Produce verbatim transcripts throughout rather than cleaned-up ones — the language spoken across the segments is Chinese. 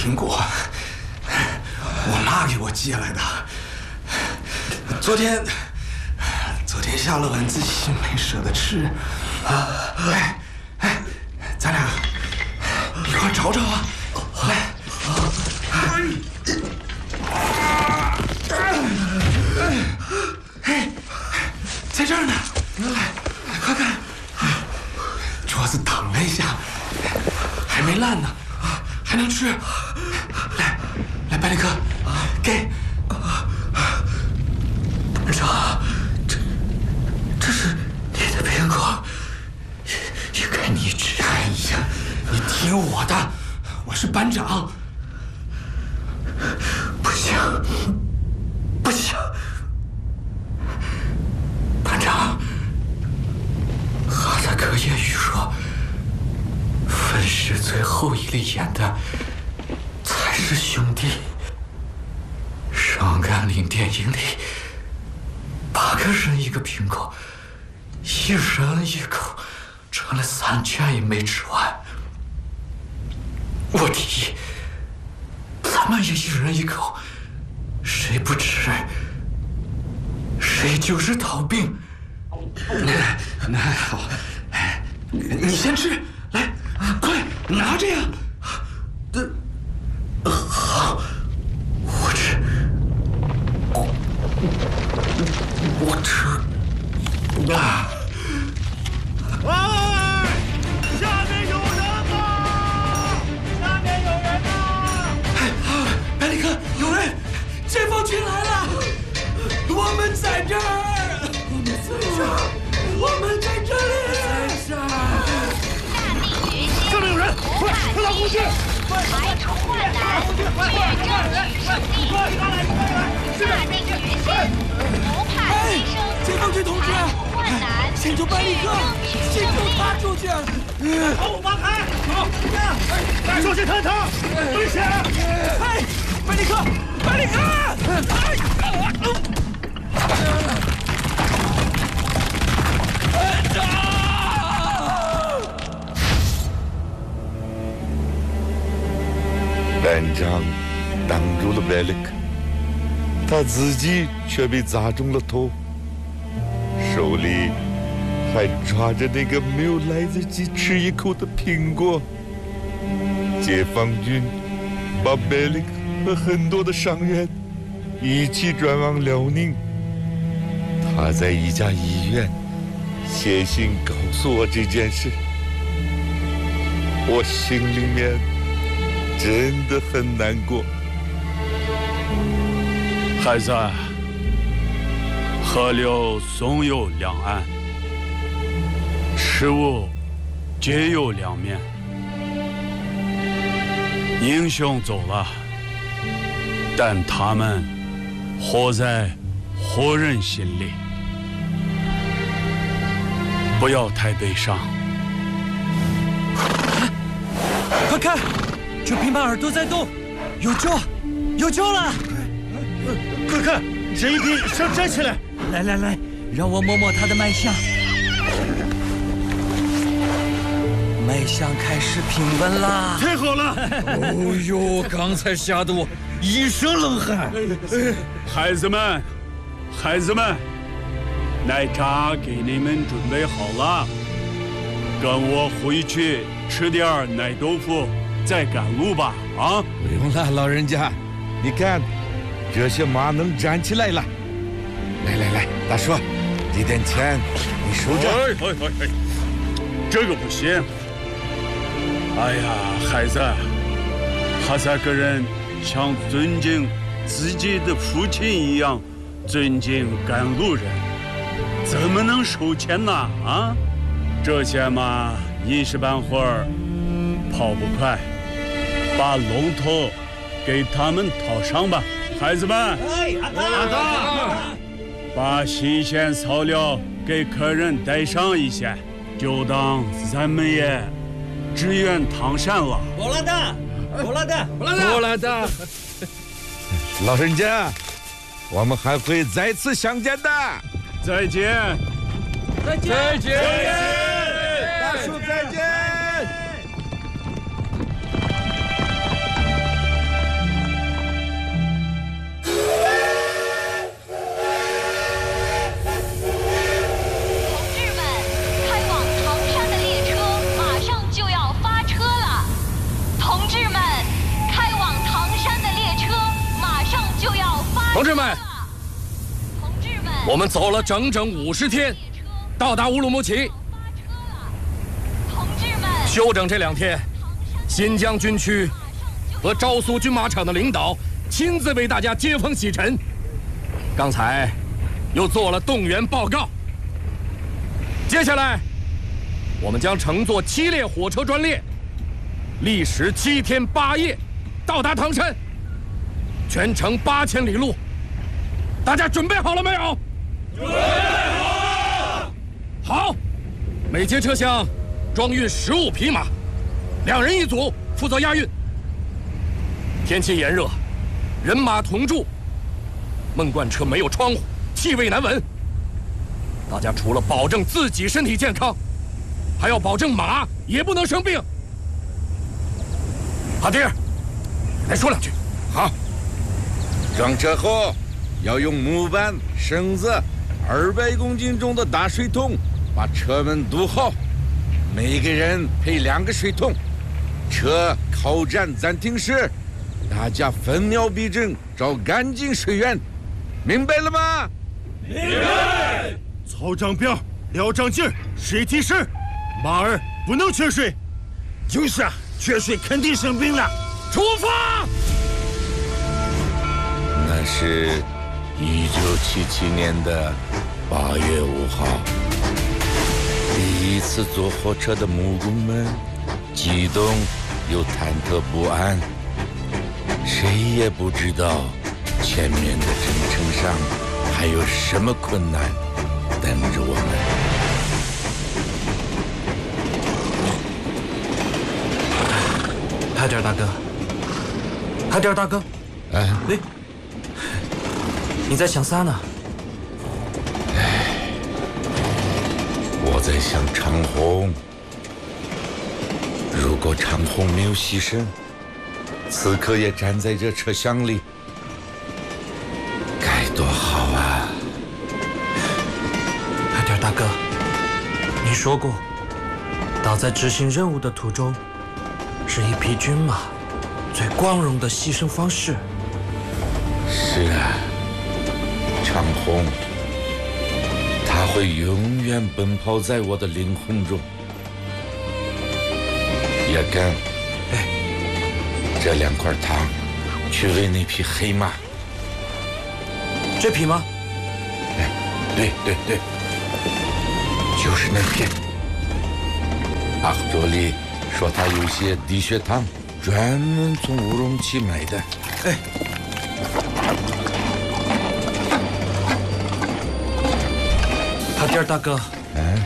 苹果，我妈给我寄来的。昨天，昨天下了晚自习没舍得吃，啊！哎哎，咱俩一块找找啊！来，哎，在这儿呢！来，快看，桌子躺了一下，还没烂呢，还能吃。来，来，百里克，给。班长，这这是你的苹果，应该你吃。哎呀，你听我的，我是班长。不行，不行，班长，哈萨克谚语说，分食最后一粒盐的才是兄弟。上甘岭电影里，八个人一个苹果，一人一口，成了三千也没吃完。我提议，咱们也一人一口，谁不吃，谁就是逃兵。那那好，你先吃，来，快拿着呀！这好，我吃，我我吃啊！ 喂，下面有人吗？下面有人吗？ 哎，百里克，有人，解放军来了！我们在这儿，我们在这儿，我们在这里，在这儿。 这里有人，快快打过去！ 排除万难，确证取胜利。下定决心，不怕牺牲。 解放军同志， 万难， 先救百里克，先救他出去。 把我扒开！好，小心探头，危险！ 哎，百里克，百里克！ 班长挡住了百里克，他自己却被砸中了头，手里还抓着那个没有来得及吃一口的苹果。解放军把百里克和很多的伤员一起转往辽宁。他在一家医院写信告诉我这件事，我心里面真的很难过。 孩子，河流总有两岸，事物皆有两面。英雄走了，但他们活在活人心里。不要太悲伤。 快看，这平板耳朵在动，有救，有救了！ 快看，这一匹想站起来！ 来来来，让我摸摸他的脉象。脉象开始平稳啦！ 太好了！ 哦呦，刚才吓得我一身冷汗。 孩子们，孩子们，奶茶给你们准备好了，跟我回去吃点奶豆腐，再赶路吧！啊！ 不用了，老人家，你看，这些马能站起来了。来来来，大叔，这点钱你收着。 哎哎哎哎，这个不行。哎呀，孩子，哈萨克人像尊敬自己的父亲一样尊敬赶路人，怎么能收钱呢？啊，这些嘛，一时半会儿跑不快，把龙头给他们套上吧，孩子们。 哎，阿大， 把新鲜草料给客人带上一些，就当咱们也支援唐山了。 波拉达，波拉达， 波拉达，老人家，我们还会再次相见的。 再见， 再见， 再见， 大叔再见。 志们， 同志们， 我们走了整整五十天，到达乌鲁木齐。 同志们， 休整这两天，新疆军区和昭苏军马场的领导亲自为大家接风洗尘。刚才又做了动员报告。接下来，我们将乘坐七列火车专列，历时七天八夜，到达唐山。全程八千里路，大家准备好了没有？准备好了。好，每节车厢装运十五匹马，两人一组，负责押运。天气炎热，人马同住，闷罐车没有窗户，气味难闻。大家除了保证自己身体健康，还要保证马也不能生病。阿爹，来说两句。 好。装车后要用木板、绳子、二百公斤重的大水桶把车门堵好，每个人配两个水桶。车靠站暂停时，大家分秒必争，找干净水源，明白了吗？ 明白。操长表，撂长劲儿，水提示，马儿不能缺水。就是啊，缺水肯定生病了。 出发。 那是一九七七年的八月五号，第一次坐火车的木工们激动又忐忑不安，谁也不知道前面的征程上还有什么困难等着我们。海点大哥，海点大哥， 哎， 喂。你在想啥呢？ 唉，我在想长虹。如果长虹没有牺牲，此刻也站在这车厢里，该多好啊！ 海点大哥，你说过，倒在执行任务的途中，是一匹军马最光荣的牺牲方式。 是啊。长虹，它会永远奔跑在我的灵魂中。叶根， 哎， 这两块糖，去喂那匹黑马。 这匹吗？ 哎，对对对，就是那匹。阿赫卓里说他有些低血糖，专门从乌鲁木齐买的。 哎。海点大哥， 嗯，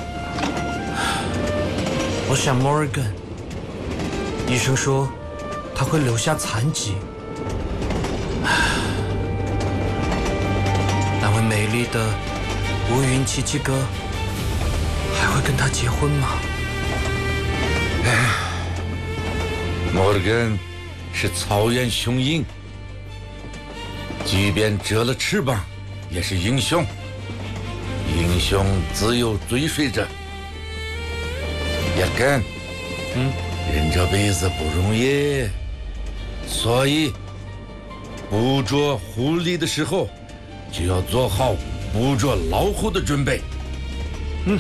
我想摩尔根，医生说他会留下残疾。那位美丽的乌云奇奇哥还会跟他结婚吗？ 摩尔根是草原雄鹰，即便折了翅膀，也是英雄。英雄自有追随者。叶根， 嗯， 人这辈子不容易，所以捕捉狐狸的时候，就要做好捕捉老虎的准备。 嗯，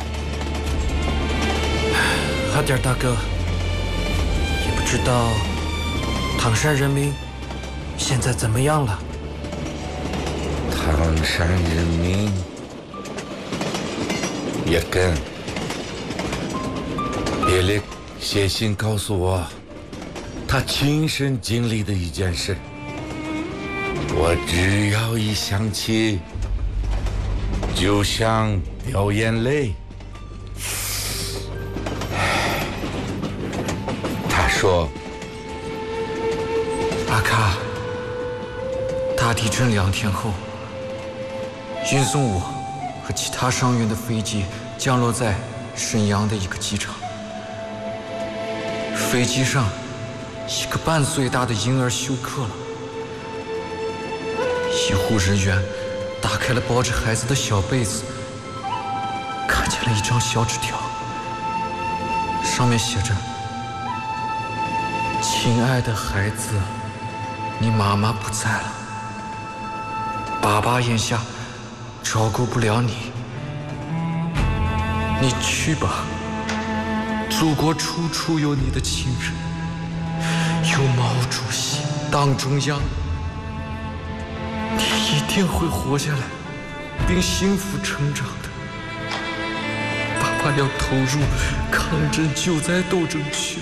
海点大哥，也不知道唐山人民现在怎么样了。 唐山人民。叶根，别力写信告诉我，他亲身经历的一件事。我只要一想起，就想掉眼泪。他说：“ 阿卡，大地震两天后，运送我和其他伤员的飞机降落在沈阳的一个机场。飞机上，一个半岁大的婴儿休克了。医护人员打开了包着孩子的小被子，看见了一张小纸条，上面写着：“亲爱的孩子，你妈妈不在了， 爸爸眼下照顾不了你，你去吧。祖国处处有你的亲人，有毛主席党中央，你一定会活下来，并幸福成长的。爸爸要投入抗震救灾斗争去了。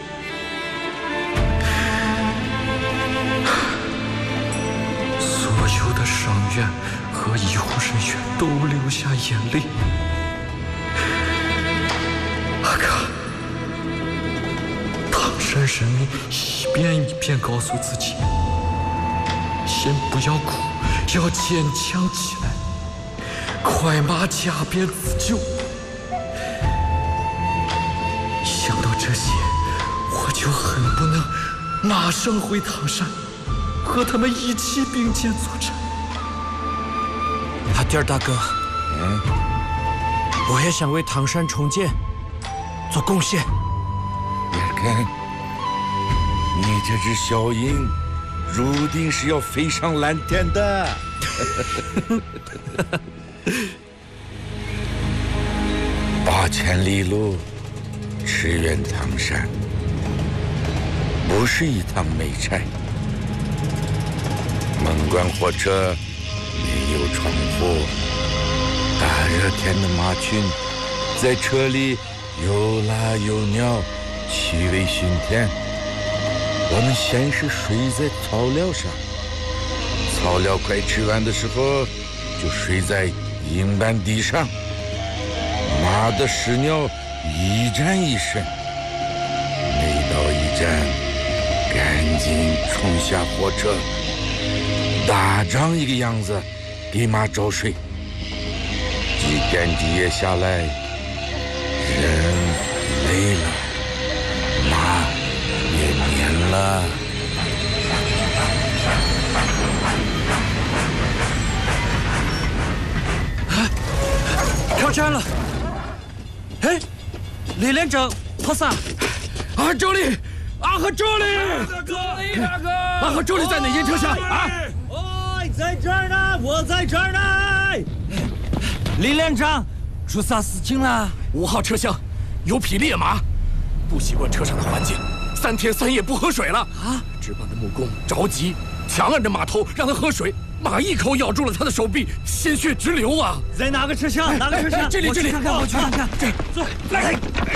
所有的伤员和医护人员都流下眼泪。阿卡，唐山人民一遍一遍告诉自己，先不要哭，要坚强起来，快马加鞭自救。一想到这些，我就恨不能马上回唐山，和他们一起并肩作战。 阿弟儿大哥， 嗯， 我也想为唐山重建做贡献。 眼看你这只小鹰，注定是要飞上蓝天的。八千里路，驰援唐山，不是一趟美差。门关火车没有窗户，大热天的马群在车里又拉又尿，气味熏天。我们先是睡在草料上，草料快吃完的时候，就睡在硬板地上。马的屎尿一站一身，每到一站，赶紧冲下火车，大张一个样子给马找水。几天几夜下来，人累了，马也眠了。 靠站了！哎，李连长，跑啥？ 啊，周丽，啊和周丽，大哥，大哥，啊和周丽在哪间车厢啊？ 哦，在这儿呢，我在这儿呢。李连长，出啥事情了？ 五号车厢有匹烈马，不习惯车上的环境，三天三夜不喝水了啊！值班的木工着急，强按着马头让他喝水，马一口咬住了他的手臂，鲜血直流啊！ 在哪个车厢？哪个车厢？ 这里，这里， 看看，我去看看。 这， 走，来。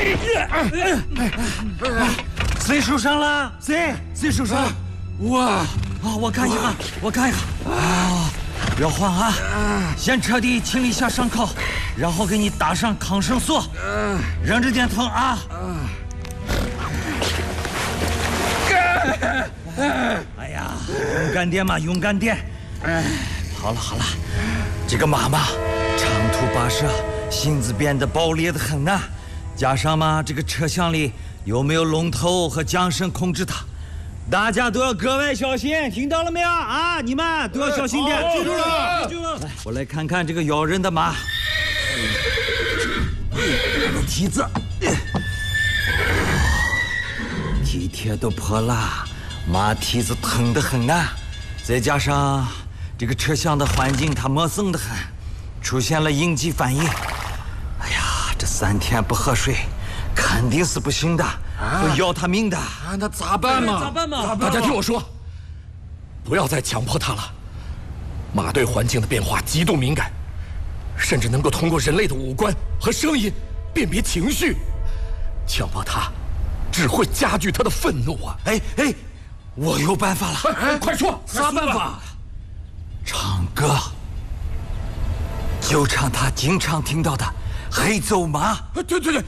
谁受伤了？谁？谁受伤？ 哇！ 啊，我看一下，我看一下。啊，不要慌啊！先彻底清理一下伤口，然后给你打上抗生素。忍着点疼啊！哎呀，勇敢点嘛，勇敢点！哎，好了好了，这个马嘛，长途跋涉，性子变得暴烈的很呐。加上嘛，这个车厢里有没有龙头和缰绳控制它？大家都要格外小心，听到了没有啊？你们都要小心点，记住了，记住了。来，我来看看这个咬人的马，蹄子，蹄铁都破了，马蹄子疼得很呐。再加上这个车厢的环境它陌生得很，出现了应激反应。哎呀，这三天不喝水，肯定是不行的。会要他命的啊！那咋办嘛？ 咋办嘛？ 大家听我说，不要再强迫他了。马对环境的变化极度敏感，甚至能够通过人类的五官和声音辨别情绪。强迫他，只会加剧他的愤怒啊！ 哎哎，我有办法了！ 哎，快说， 啥办法？唱歌，就唱他经常听到的黑走马。 对对对。